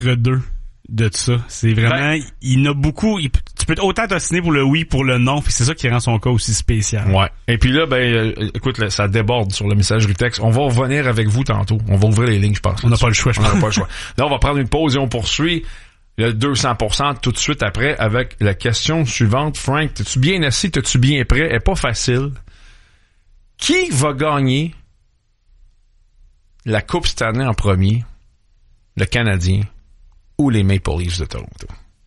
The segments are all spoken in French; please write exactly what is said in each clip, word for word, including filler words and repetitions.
deux de tout ça. C'est vraiment, ben, il y en a beaucoup, il, tu peux autant t'ostiner pour le oui, pour le non, puis c'est ça qui rend son cas aussi spécial. Ouais. Et puis là, ben, euh, écoute, là, ça déborde sur le messagerie texte. On va revenir avec vous tantôt. On va ouvrir les lignes, je pense. On n'a pas le choix, je pense. On n'a pas le choix. Là, on va prendre une pause et on poursuit le deux cents pour cent tout de suite après avec la question suivante. Frank, t'es-tu bien assis? T'es-tu bien prêt? Elle est pas facile. Qui va gagner la Coupe cette année en premier? Le Canadien ou les Maple Leafs de Toronto?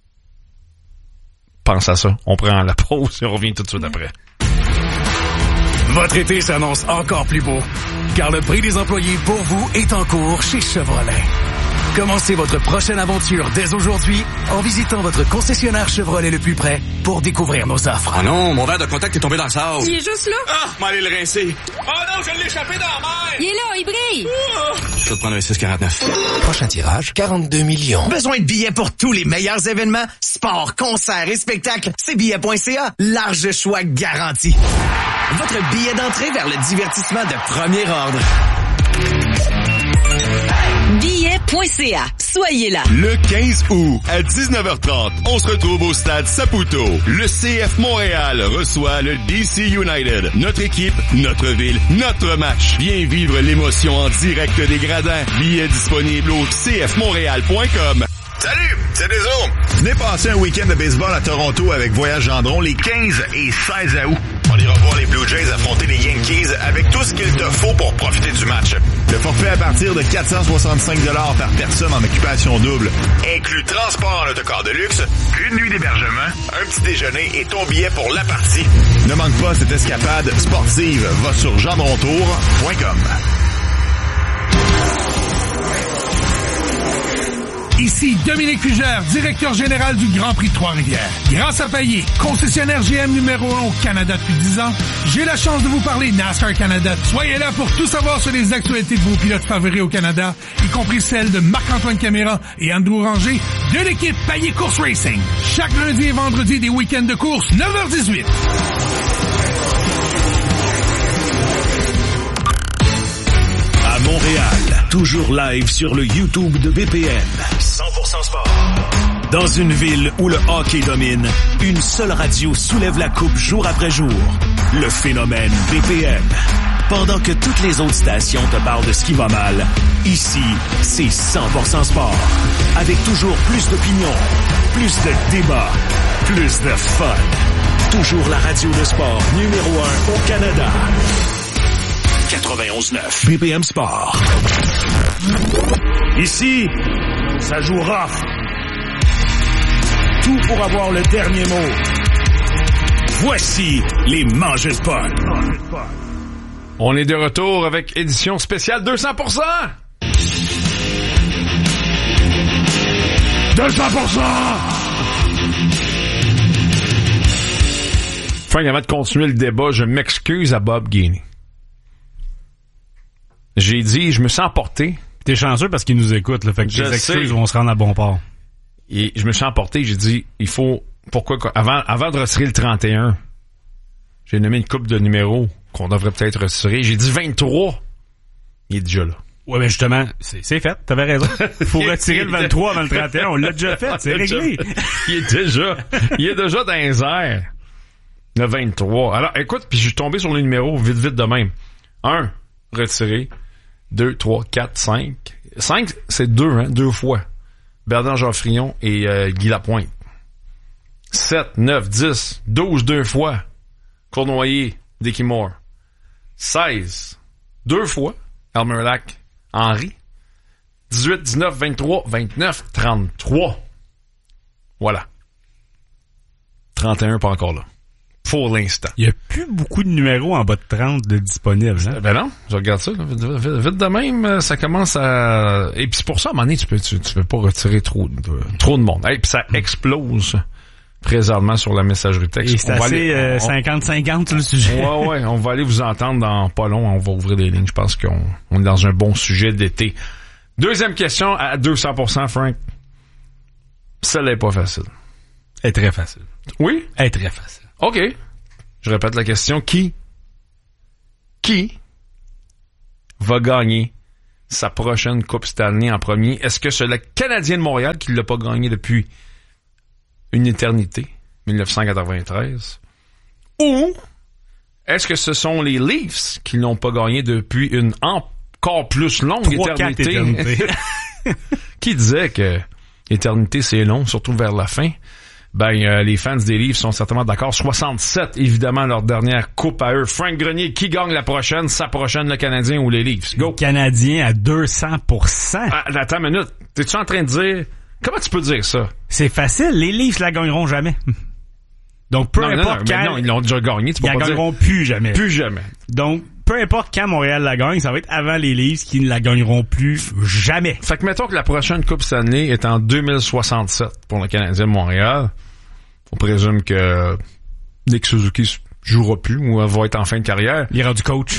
Pense à ça. On prend la pause et on revient tout de suite après. Votre été s'annonce encore plus beau, car le prix des employés pour vous est en cours chez Chevrolet. Commencez votre prochaine aventure dès aujourd'hui en visitant votre concessionnaire Chevrolet le plus près pour découvrir nos offres. Oh non, mon verre de contact est tombé dans le sable. Il est juste là. Ah, m'allez le rincer. Oh non, je l'ai échappé dans la mer. Il est là, il brille. Oh. Je vais te prendre un six quarante-neuf. Prochain tirage, quarante-deux millions. Besoin de billets pour tous les meilleurs événements, sports, concerts et spectacles? C'est billets point c a. Large choix garanti. Votre billet d'entrée vers le divertissement de premier ordre. billets point c a. Soyez là. Le quinze août, à dix-neuf heures trente, on se retrouve au stade Saputo. Le C F Montréal reçoit le D C United. Notre équipe, notre ville, notre match. Viens vivre l'émotion en direct des gradins. Billets disponibles au c f montréal point com. Salut, c'est Deso. Venez passer un week-end de baseball à Toronto avec Voyage Gendron les quinze et seize août. On ira voir les Blue Jays affronter les Yankees avec tout ce qu'il te faut pour profiter du match. Le forfait à partir de quatre cent soixante-cinq dollars par personne en occupation double. Inclut transport en autocar de luxe, une nuit d'hébergement, un petit déjeuner et ton billet pour la partie. Ne manque pas cette escapade sportive. Va sur gendrontour point com. Ici Dominique Fugère, directeur général du Grand Prix de Trois-Rivières. Grâce à Payet, concessionnaire G M numéro un au Canada depuis dix ans, j'ai la chance de vous parler NASCAR Canada. Soyez là pour tout savoir sur les actualités de vos pilotes favoris au Canada, y compris celles de Marc-Antoine Caméra et Andrew Ranger de l'équipe Payet Course Racing. Chaque lundi et vendredi des week-ends de course, neuf heures dix-huit. À Montréal, toujours live sur le YouTube de B P M. cent pour cent sport. Dans une ville où le hockey domine, une seule radio soulève la coupe jour après jour. Le phénomène B P M. Pendant que toutes les autres stations te parlent de ce qui va mal, ici, c'est cent pour cent sport. Avec toujours plus d'opinions, plus de débats, plus de fun. Toujours la radio de sport numéro un au Canada. quatre-vingt-onze neuf B P M Sport. Ici, ça joue rough. Tout pour avoir le dernier mot. Voici les mangeurs de pot. On est de retour avec édition spéciale deux cents pour cent. deux cents pour cent! Enfin, avant de continuer le débat, je m'excuse à Bob Gainey. J'ai dit, je me sens emporté. T'es chanceux parce qu'il nous écoute, là, fait que les excuses vont se rendre à bon port. Et je me suis emporté, j'ai dit, il faut, pourquoi, avant, avant de retirer le trente et un, j'ai nommé une coupe de numéros qu'on devrait peut-être retirer. J'ai dit vingt-trois. Il est déjà là. Ouais, mais justement, c'est, c'est fait, t'avais raison. Faut retirer le vingt-trois avant le trente et un, on l'a déjà fait, c'est réglé. Il est déjà, il est déjà dans les airs. Le vingt-trois. Alors, écoute, puis je suis tombé sur les numéros vite, vite de même. Un, retiré. deux, trois, quatre, cinq. cinq, c'est deux, hein, deux fois. Bernard Geoffrion et euh, Guy Lapointe. sept, neuf, dix, douze, deux fois. Cournoyer, Dickie Moore. seize, deux fois. Elmerlac, Henry. dix-huit, dix-neuf, vingt-trois, vingt-neuf, trente-trois. Voilà. trente et un, pas encore là. Pour l'instant. Il n'y a plus beaucoup de numéros en bas de trente de disponibles. Hein? Ben non, je regarde ça. Vite, vite, vite de même, ça commence à... Et puis c'est pour ça, à un moment donné, tu peux, tu, tu peux pas retirer trop de, trop de monde. Et puis ça explose présentement sur la messagerie texte. Et c'est on assez aller, euh, on, cinquante cinquante sur le sujet. Ouais, ouais, on va aller vous entendre dans pas long. On va ouvrir des lignes. Je pense qu'on on est dans un bon sujet d'été. Deuxième question à deux cents pour cent, Frank. Celle-là est pas facile. Elle est très facile. Oui? Elle est très facile. OK. Je répète la question. Qui, qui va gagner sa prochaine Coupe Stanley en premier? Est-ce que c'est le Canadien de Montréal qui l'a pas gagné depuis une éternité, dix-neuf cent quatre-vingt-treize? Ou est-ce que ce sont les Leafs qui l'ont pas gagné depuis une encore plus longue Trois, éternité? éternités. Qui disait que l'éternité c'est long, surtout vers la fin? Ben, euh, les fans des Leafs sont certainement d'accord. soixante-sept, évidemment, leur dernière coupe à eux. Frank Grenier, qui gagne la prochaine? Sa prochaine, le Canadien ou les Leafs? Go! Le Canadien à deux cents pour cent. Ah, attends une minute. T'es-tu en train de dire... Comment tu peux dire ça? C'est facile. Les Leafs la gagneront jamais. Donc, peu non, importe non, non, quand... mais non, ils l'ont déjà gagné. Tu peux ils la pas gagneront dire... plus jamais. Plus jamais. Donc, peu importe quand Montréal la gagne, ça va être avant les Leafs qui ne la gagneront plus jamais. Fait que mettons que la prochaine Coupe Stanley est en deux mille soixante-sept pour le Canadien de Montréal. On présume que Nick Suzuki jouera plus ou va être en fin de carrière. Il ira du coach.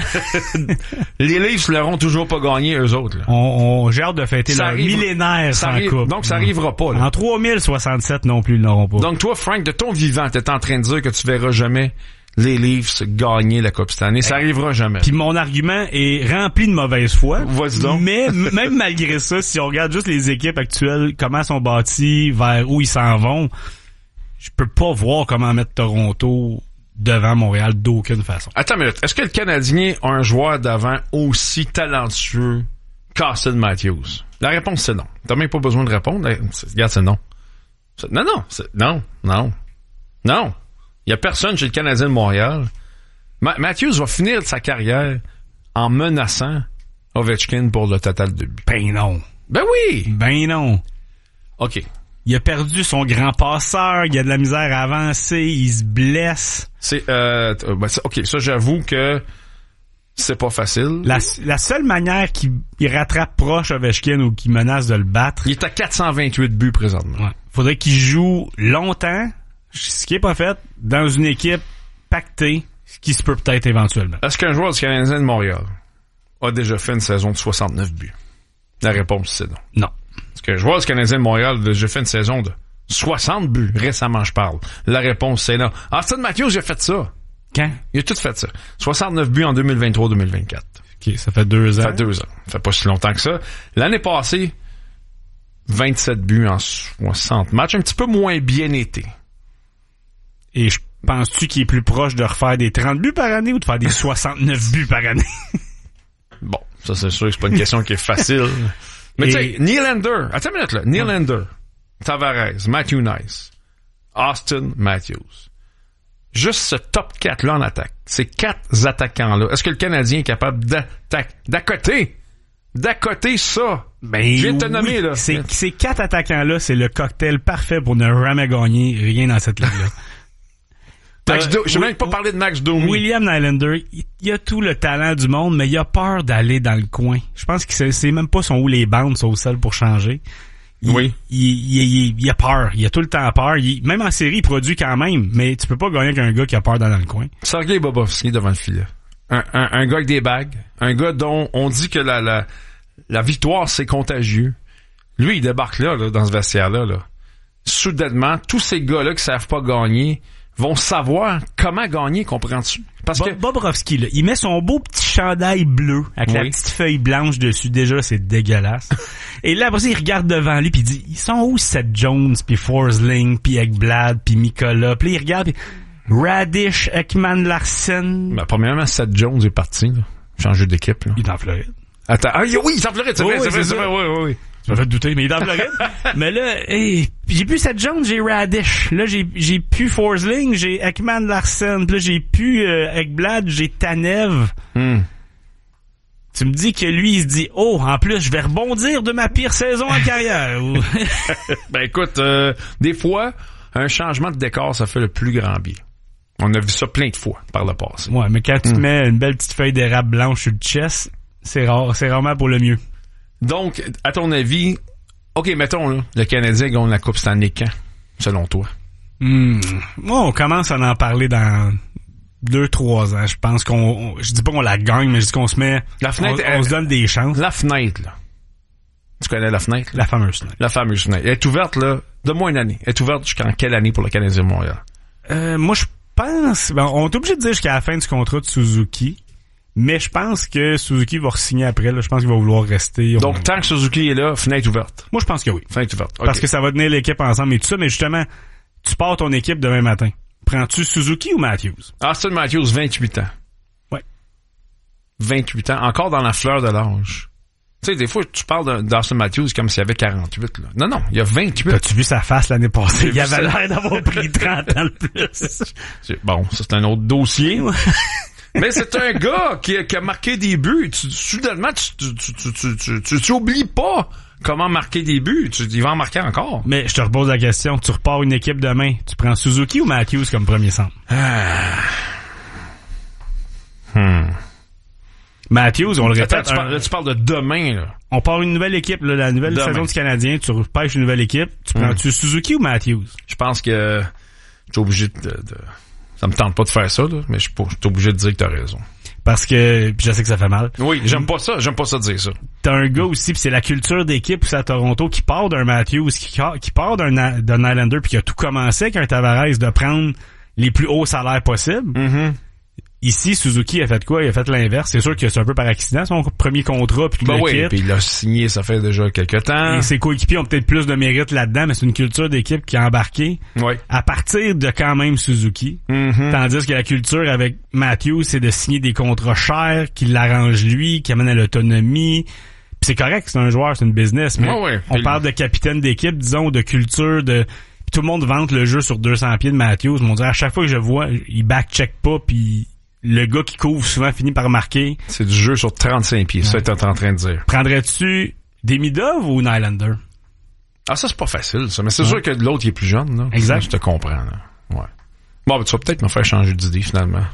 Les Leafs l'auront toujours pas gagné, eux autres. Là. On, on j'ai hâte de fêter ça leur arrive, millénaire ça sans arrive, coupe. Donc, ça arrivera pas. Là. En trois mille soixante-sept non plus, ils n'auront pas. Donc, toi, Frank, de ton vivant, t'es en train de dire que tu verras jamais les Leafs gagner la Coupe Stanley. Ça arrivera jamais. Puis mon argument est rempli de mauvaise foi. Vas-y donc. Mais m- même malgré ça, si on regarde juste les équipes actuelles, comment elles sont bâties, vers où ils s'en vont, je peux pas voir comment mettre Toronto devant Montréal d'aucune façon. Attends une minute. Est-ce que le Canadien a un joueur d'avant aussi talentueux qu'Austin Matthews? La réponse, c'est non. T'as même pas besoin de répondre. Regarde, c'est non. C'est, non, non. C'est, non, non. Non. Il y a personne chez le Canadien de Montréal. Ma- Matthews va finir sa carrière en menaçant Ovechkin pour le total de buts. Ben non. Ben oui! Ben non. OK. Il a perdu son grand passeur, il a de la misère à avancer, il se blesse. C'est, euh, ben c'est, OK, ça, j'avoue que c'est pas facile. La, la seule manière qu'il il rattrape proche Ovechkin ou qu'il menace de le battre... Il est à quatre cent vingt-huit buts présentement. Ouais. Faudrait qu'il joue longtemps, ce qui est pas fait, dans une équipe pactée, ce qui se peut peut-être éventuellement. Est-ce qu'un joueur du Canadien de Montréal a déjà fait une saison de soixante-neuf buts? La réponse, c'est non. Non. Est-ce qu'un joueur du Canadien de Montréal a déjà fait une saison de soixante buts? Récemment, je parle. La réponse, c'est non. Austin Matthews, il a fait ça. Quand? Il a tout fait ça. soixante-neuf buts en deux mille vingt-trois deux mille vingt-quatre. OK, ça fait deux ans. Ça fait deux ans. Ça fait pas si longtemps que ça. L'année passée, vingt-sept buts en soixante matchs. Un petit peu moins bien été. Et je penses-tu qu'il est plus proche de refaire des trente buts par année ou de faire des soixante-neuf buts par année? Bon, ça c'est sûr que c'est pas une question qui est facile. Mais Et... tu sais, Nylander, attends une minute là, Nylander, Tavares, Matthew Nice, Austin Matthews. Juste ce top quatre là en attaque. Ces quatre attaquants-là. Est-ce que le Canadien est capable d'attaquer, d'accoter, d'accoter ça? Ben, je viens de te oui, nommer, là. Ces, ces quatre attaquants-là, c'est le cocktail parfait pour ne jamais gagner rien dans cette ligue-là. Max Do- je n'ai même pas parlé de Max Domi. William Nylander, il, il a tout le talent du monde, mais il a peur d'aller dans le coin. Je pense que c'est, c'est même pas son où les bandes sont au sol pour changer. Il, oui. Il, il, il, il a peur. Il a tout le temps peur. Il, même en série, il produit quand même, mais tu peux pas gagner avec un gars qui a peur d'aller dans le coin. Sergei Bobrovsky devant le filet. Un, un, un gars avec des bagues. Un gars dont on dit que la, la, la victoire, c'est contagieux. Lui, il débarque là, là dans ce vestiaire-là. Là. Soudainement, tous ces gars-là qui savent pas gagner vont savoir comment gagner, comprends-tu? Parce Bo- que Bobrovsky, là, il met son beau petit chandail bleu avec oui. la petite feuille blanche dessus. Déjà, c'est dégueulasse. Et là, après ça, il regarde devant lui puis il dit, ils sont où Seth Jones, puis Forsling, puis Ekblad, puis Mikola? Puis là, il regarde, pis Radish, Ekman Larsen. ben, premièrement, Seth Jones est parti, là. Changé d'équipe, là. Il est en Floride. Attends, ah oui, il est en Floride, c'est Oui, vrai, c'est oui, vrai, c'est c'est ça. vrai, oui, oui, oui. Ça m'a fait douter, mais il est en Floride. Mais là, hey, j'ai plus Seth Jones, j'ai Radish. Là, j'ai, j'ai plus Forsling, j'ai Ekman Larsen. Puis là, j'ai plus euh, Ekblad, j'ai Tanev. Hmm. Tu me dis que lui, il se dit, oh, en plus, je vais rebondir de ma pire saison en carrière. Ben écoute, euh, des fois, un changement de décor, ça fait le plus grand bien. On a vu ça plein de fois par le passé. Ouais, mais quand tu Hmm. te mets une belle petite feuille d'érable blanche sur le chest, c'est rare, c'est rarement pour le mieux. Donc, à ton avis, OK, mettons, là, le Canadien gagne la Coupe Stanley quand, selon toi? Hmm. Moi, on commence à en parler dans deux, trois ans. Je pense qu'on, on, je dis pas qu'on la gagne, mais je dis qu'on se met, La fenêtre, on, on se donne des chances. La fenêtre, là. Tu connais la fenêtre? Là? La fameuse fenêtre. La fameuse fenêtre. Elle est ouverte, là, de moins une année. Elle est ouverte jusqu'en quelle année pour le Canadien de Montréal? Euh, moi, je pense, ben, on est obligé de dire jusqu'à la fin du contrat de Suzuki. Mais je pense que Suzuki va re-signer après. Là. Je pense qu'il va vouloir rester. Donc, on... tant que Suzuki est là, fenêtre ouverte. Moi, je pense que oui. Fenêtre ouverte. Okay. Parce que ça va tenir l'équipe ensemble et tout ça. Mais justement, tu pars ton équipe demain matin. Prends-tu Suzuki ou Matthews? Austin Matthews, vingt-huit ans. Ouais. vingt-huit ans. Encore dans la fleur de l'âge. Tu sais, des fois, tu parles d'Austin Matthews comme s'il avait quarante-huit, là. Non, non, il y a vingt-huit. T'as-tu vu sa face l'année passée? Il avait l'air d'avoir pris trente ans de plus. Bon, ça, c'est un autre dossier. Mais c'est un gars qui a, qui a marqué des buts. Tu, soudainement, tu, tu, tu, tu, tu, tu, tu oublies pas comment marquer des buts. Tu, il va en marquer encore. Mais je te repose la question. Tu repars une équipe demain. Tu prends Suzuki ou Matthews comme premier centre? Ah. Hmm. Matthews, on le répète. Attends, tu, parles, là, tu parles de demain, là. On part une nouvelle équipe, là, la nouvelle demain. saison du Canadien. Tu repêches une nouvelle équipe. Tu prends-tu hmm. Suzuki ou Matthews? Je pense que je suis obligé de... de... Ça me tente pas de faire ça, là, mais je suis obligé de dire que t'as raison. Parce que, pis je sais que ça fait mal. Oui, j'aime pas ça, j'aime pas ça dire ça. T'as un gars aussi, pis c'est la culture d'équipe aussi à Toronto qui part d'un Matthews, qui, qui part d'un, d'un Nylander, puis qui a tout commencé avec un Tavares de prendre les plus hauts salaires possibles. Mm-hmm. Ici, Suzuki a fait quoi? Il a fait l'inverse. C'est sûr que c'est un peu par accident, son premier contrat, puis ben le oui, quitte. Puis il l'a signé, ça fait déjà quelques temps. Et ses coéquipiers ont peut-être plus de mérite là-dedans, mais c'est une culture d'équipe qui a embarqué ouais. à partir de quand même Suzuki. Mm-hmm. Tandis que la culture avec Matthews, c'est de signer des contrats chers, qui l'arrangent lui, qui amènent à l'autonomie. Puis c'est correct, c'est un joueur, c'est une business, mais ouais, ouais. on parle de capitaine d'équipe, disons, de culture, de... Puis tout le monde vante le jeu sur deux cents pieds de Matthews. On dirait à chaque fois que je vois, il back-check pas, puis... Le gars qui couvre souvent finit par marquer. C'est du jeu sur trente-cinq pieds, ouais. Ça, t'es en train de dire. Prendrais-tu Demidov ou Nylander? Ah, ça, c'est pas facile, ça. Mais c'est ouais. sûr que l'autre, il est plus jeune, là. Exact. Je te comprends, là. Ouais. Bon, ben, tu vas peut-être me faire changer d'idée, finalement.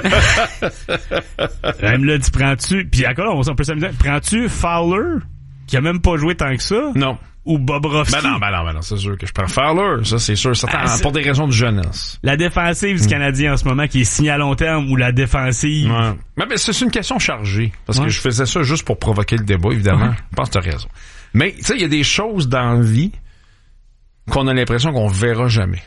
Même là, tu prends-tu... Puis encore, on peut s'amuser. Prends-tu Fowler, qui a même pas joué tant que ça? Non. Ou Bobrovski? Ben non, ben non, ben non, c'est sûr que je prends Fowler, ça c'est sûr, ça ah, pour des raisons de jeunesse. La défensive du Canadien en ce moment qui est signée à long terme ou la défensive... Ouais. Mais ben, c'est une question chargée, parce ouais. que je faisais ça juste pour provoquer le débat, évidemment. Ouais. Je pense que t'as raison. Mais, tu sais, il y a des choses dans la vie qu'on a l'impression qu'on verra jamais.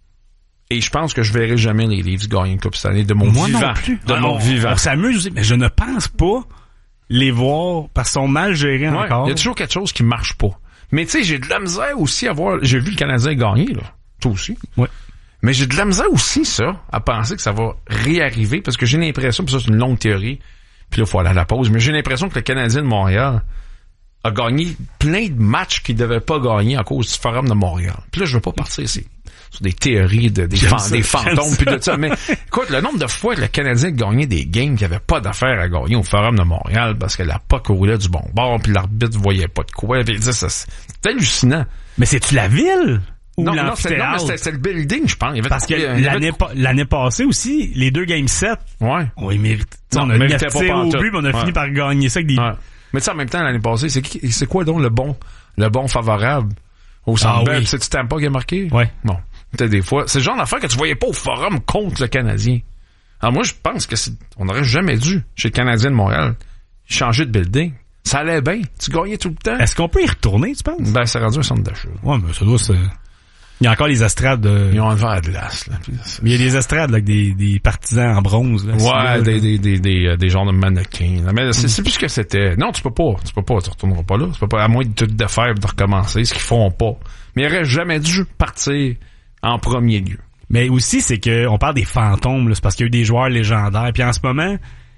Et je pense que je verrai jamais les Leafs gagner une coupe cette année de mon Moi vivant. Non plus. De ah, mon on, vivant. On s'amuse aussi, mais je ne pense pas les voir parce qu'ils sont mal gérés ouais. encore. Il y a toujours quelque chose qui marche pas. Mais tu sais, j'ai de la misère aussi à voir... J'ai vu le Canadien gagner, là. Toi aussi. Ouais. Mais j'ai de la misère aussi, ça, à penser que ça va réarriver, parce que j'ai l'impression, puis ça, c'est une longue théorie, puis là, il faut aller à la pause, mais j'ai l'impression que le Canadien de Montréal a gagné plein de matchs qu'il devait pas gagner à cause du Forum de Montréal. Puis là, je veux pas partir ici sur des théories de des, fan, ça, des fantômes puis de ça, mais écoute, le nombre de fois que le Canadien a gagné des games qu'il avait pas d'affaires à gagner au Forum de Montréal parce que la puck roulait du bon bord puis l'arbitre voyait pas de quoi, puis ça, ça c'est hallucinant. Mais c'est-tu la ville ou non, non, c'est, non, mais c'était, c'était le building, je pense. Il y avait parce que il y l'année, avait... pa- l'année passée aussi, les deux game sept, ouais. on y mérite. Non, on a mis au but, mais on a ouais. fini par gagner ça avec des... Ouais. Mais tu sais, en même temps, l'année passée, c'est, qui, c'est quoi donc le bon, le bon favorable au Centre Bell? C'est-tu Tampa qui a marqué? Ouais. Bon. Peut-être des fois. C'est le genre d'affaire que tu voyais pas au Forum contre le Canadien. Alors moi, je pense que c'est, on n'aurait jamais dû, chez le Canadien de Montréal, changer de building. Ça allait bien. Tu gagnais tout le temps. Est-ce qu'on peut y retourner, tu penses? Ben, c'est rendu un centre d'achat. Ouais, mais ça doit se... Il y a encore les estrades de... Ils ont enlevé à glace, là. Mais il y a des estrades, là, avec des, des partisans en bronze, là. Ouais, des, des, des, des, euh, des genres de mannequins, là. Mais c'est, c'est plus ce que c'était. Non, tu peux pas. Tu peux pas. Tu retourneras pas là. Tu peux pas, à moins de tout défaire et de recommencer, ce qu'ils font pas. Mais il aurait jamais dû partir en premier lieu. Mais aussi, c'est que, on parle des fantômes, là. C'est parce qu'il y a eu des joueurs légendaires. Puis en ce moment,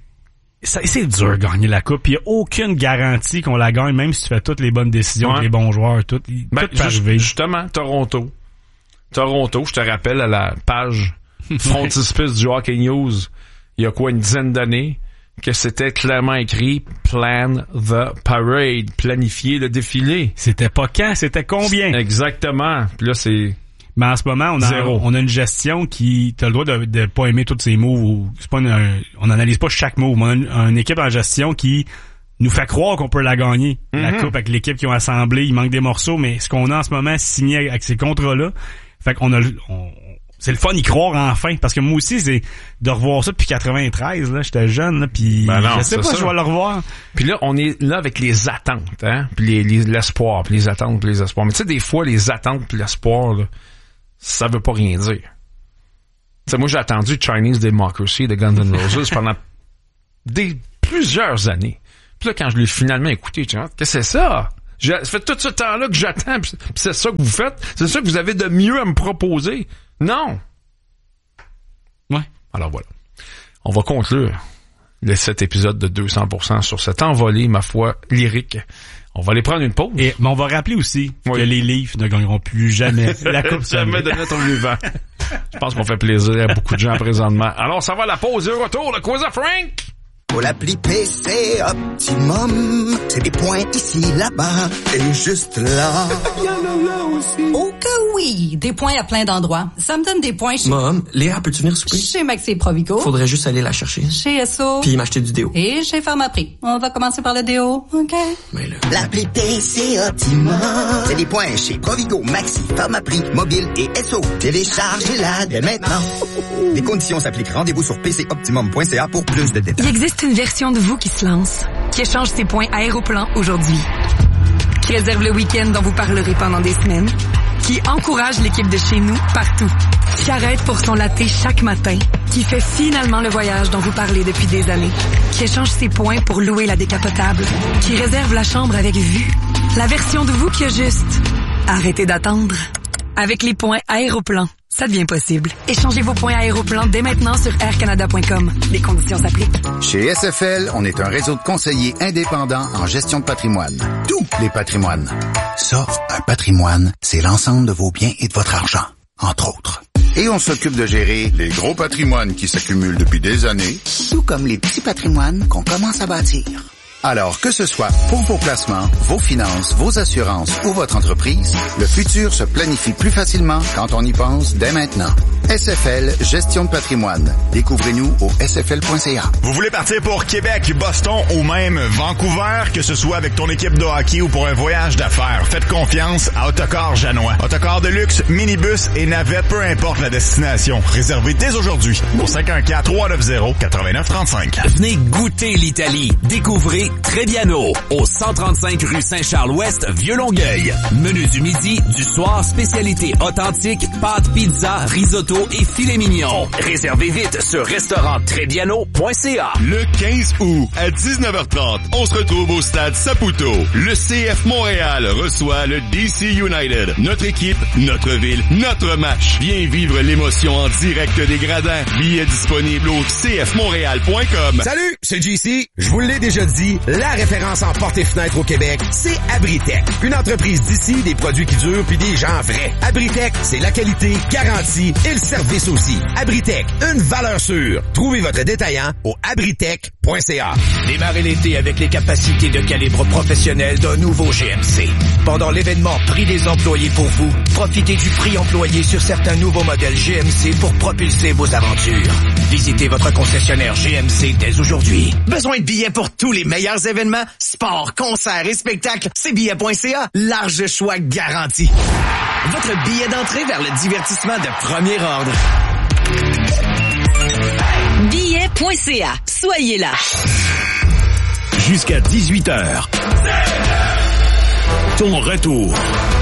ça, c'est dur de gagner la coupe. Puis il y a aucune garantie qu'on la gagne, même si tu fais toutes les bonnes décisions, ouais. avec les bons joueurs, tout. Ben, tout peut arriver. Justement, Toronto. Toronto, je te rappelle, à la page frontispice du Hockey News, il y a quoi, une dizaine d'années, que c'était clairement écrit « Plan the parade », planifier le défilé. C'était pas quand, c'était combien? Exactement. Puis là, c'est... Mais en ce moment, on a, Zéro. on a une gestion qui, t'as le droit de, de pas aimer tous ces moves, ou, c'est pas une, on analyse pas chaque move, on a une, une équipe en gestion qui nous fait croire qu'on peut la gagner. Mm-hmm. La coupe avec l'équipe qui ont assemblé, il manque des morceaux, mais ce qu'on a en ce moment signé avec ces contrats-là, fait qu'on a, on, c'est le fun d'y croire enfin, parce que moi aussi, c'est de revoir ça depuis quatre-vingt-treize, là, j'étais jeune, là, puis ben non, je sais pas ça. si je vais le revoir. Puis là, on est là avec les attentes, hein, puis les, les, l'espoir, puis les attentes, puis les espoirs. Mais tu sais, des fois, les attentes puis l'espoir, là, ça veut pas rien dire. Tu sais, moi, j'ai attendu Chinese Democracy de Guns N' Roses pendant des plusieurs années. Puis là, quand je l'ai finalement écouté, je me dis, qu'est-ce que c'est ça? J'ai, ça fait tout ce temps-là que j'attends, puis c'est ça que vous faites? C'est ça que vous avez de mieux à me proposer? Non! Ouais. Alors voilà. On va conclure le, cet épisode de deux cents pour cent sur cette envolée, ma foi, lyrique. On va aller prendre une pause. Et, mais on va rappeler aussi oui. que les Leafs ne gagneront plus jamais la Coupe Jamais de notre vivant. Je pense qu'on fait plaisir à beaucoup de gens présentement. Alors, ça va la pause et retour, le quiz à Frank! Pour l'appli P C Optimum, c'est des points ici, là-bas et juste là. Il y en a là aussi. Oh que oui, des points à plein d'endroits. Ça me donne des points chez... Mom, Léa, peux-tu venir souper? Chez Maxi Provigo. Faudrait juste aller la chercher. Chez S O. Puis m'acheter du déo. Et chez Pharmaprix. On va commencer par le déo, OK? Mais là... L'appli P C Optimum, c'est des points chez Provigo, Maxi, Pharmaprix, Mobile et S O. Téléchargez-la dès maintenant. Les conditions s'appliquent. Rendez-vous sur p c optimum point c a pour plus de détails. Il existe une version de vous qui se lance, qui échange ses points Aéroplan aujourd'hui, qui réserve le week-end dont vous parlerez pendant des semaines, qui encourage l'équipe de chez nous partout, qui arrête pour son latte chaque matin, qui fait finalement le voyage dont vous parlez depuis des années, qui échange ses points pour louer la décapotable, qui réserve la chambre avec vue. La version de vous qui a juste arrêtez d'attendre. Avec les points Aéroplan, ça devient possible. Échangez vos points Aéroplan dès maintenant sur air canada point com. Les conditions s'appliquent. Chez S F L, on est un réseau de conseillers indépendants en gestion de patrimoine. Tous les patrimoines. Ça, un patrimoine, c'est l'ensemble de vos biens et de votre argent, entre autres. Et on s'occupe de gérer les gros patrimoines qui s'accumulent depuis des années, tout comme les petits patrimoines qu'on commence à bâtir. Alors, que ce soit pour vos placements, vos finances, vos assurances ou votre entreprise, le futur se planifie plus facilement quand on y pense dès maintenant. S F L, gestion de patrimoine. Découvrez-nous au s f l point c a. Vous voulez partir pour Québec, Boston ou même Vancouver, que ce soit avec ton équipe de hockey ou pour un voyage d'affaires, faites confiance à Autocar Janois. Autocar de luxe, minibus et navette, peu importe la destination. Réservez dès aujourd'hui au cinq un quatre, trois neuf zéro, neuf neuf trois cinq. Venez goûter l'Italie. Découvrez Trebbiano, au cent trente-cinq rue Saint-Charles-Ouest, Vieux-Longueuil. Menu du midi, du soir, spécialité authentique, pâtes, pizza, risotto et filet mignon. Réservez vite sur restaurant trebbiano point c a. Le quinze août, à dix-neuf heures trente, on se retrouve au stade Saputo. Le C F Montréal reçoit le D C United. Notre équipe, notre ville, notre match. Viens vivre l'émotion en direct des gradins. Billets disponibles au c f montréal point com. Salut, c'est J C. Je vous l'ai déjà dit, la référence en portes et fenêtres au Québec, c'est Abritech. Une entreprise d'ici, des produits qui durent puis des gens vrais. Abritech, c'est la qualité, garantie et le service aussi. Abritech, une valeur sûre. Trouvez votre détaillant au abritech point c a. Démarrez l'été avec les capacités de calibre professionnel d'un nouveau G M C. Pendant l'événement Prix des employés pour vous, profitez du prix employé sur certains nouveaux modèles G M C pour propulser vos aventures. Visitez votre concessionnaire G M C dès aujourd'hui. Besoin de billets pour tous les meilleurs événements, sports, concerts et spectacles, c'est billets point c a. Large choix garanti. Votre billet d'entrée vers le divertissement de premier ordre. billets point c a. Soyez là. Jusqu'à dix-huit heures. Ton retour